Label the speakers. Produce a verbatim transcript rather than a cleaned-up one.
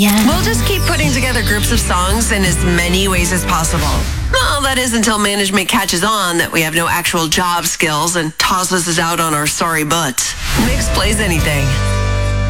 Speaker 1: Yeah.
Speaker 2: We'll just keep putting together groups of songs in as many ways as possible. Well, that is until management catches on that we have no actual job skills and tosses us out on our sorry butts. Mix plays anything.